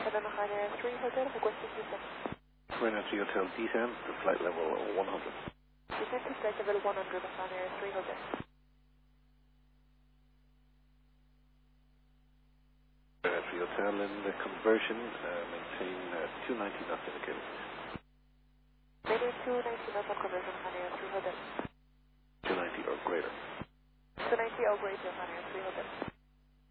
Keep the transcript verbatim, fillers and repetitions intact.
November Ryanair three Hotel, requesting descent. Ryanair three Hotel descent to flight level one hundred. Descent to flight level one hundred of Ryanair three Hotel. Ryanair three Hotel in the conversion, uh, maintain uh, two ninety knots indicated. Maintain two ninety knots on conversion of Ryanair three Hotel. two ninety or greater. two ninety or greater Ryanair three Hotel.